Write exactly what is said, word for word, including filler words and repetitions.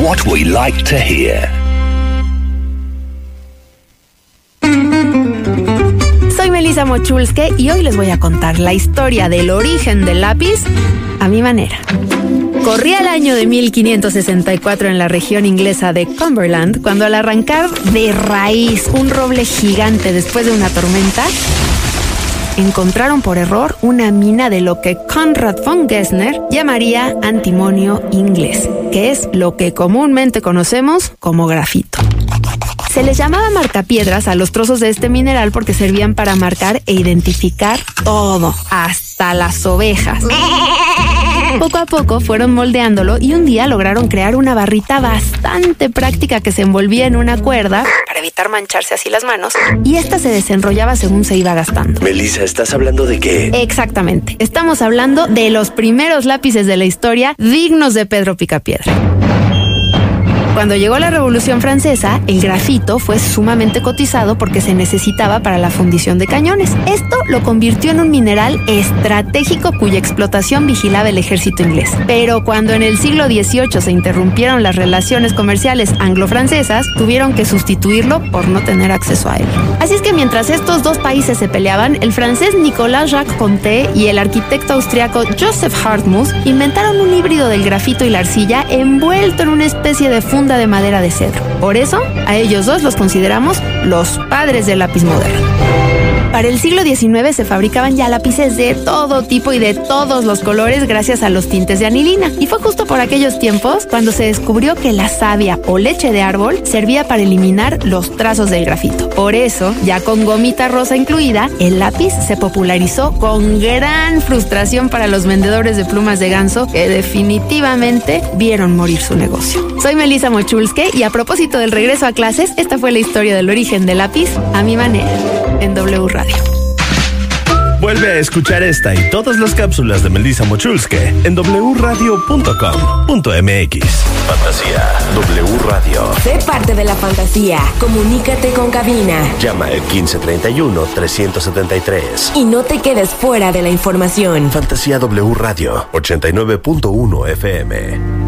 what we like to hear. Soy Melissa Mochulske y hoy les voy a contar la historia del origen del lápiz a mi manera. Corría el año de mil quinientos sesenta y cuatro en la región inglesa de Cumberland, cuando al arrancar de raíz un roble gigante después de una tormenta, encontraron por error una mina de lo que Conrad von Gessner llamaría antimonio inglés, que es lo que comúnmente conocemos como grafito. Se les llamaba marcapiedras a los trozos de este mineral porque servían para marcar e identificar todo, hasta las ovejas. Poco a poco fueron moldeándolo y un día lograron crear una barrita bastante práctica que se envolvía en una cuerda para evitar mancharse así las manos, y esta se desenrollaba según se iba gastando. Melissa, ¿estás hablando de qué? Exactamente. Estamos hablando de los primeros lápices de la historia dignos de Pedro Picapiedra. Cuando llegó la Revolución Francesa, el grafito fue sumamente cotizado porque se necesitaba para la fundición de cañones. Esto lo convirtió en un mineral estratégico cuya explotación vigilaba el ejército inglés. Pero cuando en el siglo dieciocho se interrumpieron las relaciones comerciales anglo-francesas, tuvieron que sustituirlo por no tener acceso a él. Así es que mientras estos dos países se peleaban, el francés Nicolas Jacques Conté y el arquitecto austriaco Joseph Hartmuth inventaron un híbrido del grafito y la arcilla envuelto en una especie de funda de madera de cedro. Por eso, a ellos dos los consideramos los padres del lápiz moderno. Para el siglo diecinueve se fabricaban ya lápices de todo tipo y de todos los colores gracias a los tintes de anilina. Y fue justo por aquellos tiempos cuando se descubrió que la savia o leche de árbol servía para eliminar los trazos del grafito. Por eso, ya con gomita rosa incluida, el lápiz se popularizó con gran frustración para los vendedores de plumas de ganso que definitivamente vieron morir su negocio. Soy Melissa Mochulske y a propósito del regreso a clases, esta fue la historia del origen del lápiz a mi manera, en W Radio. Vuelve a escuchar esta y todas las cápsulas de Melissa Mochulske en doble u radio punto com punto m x. Fantasía W Radio. Sé parte de la fantasía. Comunícate con cabina. Llama al quince treinta y uno, trescientos setenta y tres. Y no te quedes fuera de la información. Fantasía W Radio, ochenta y nueve punto uno F M.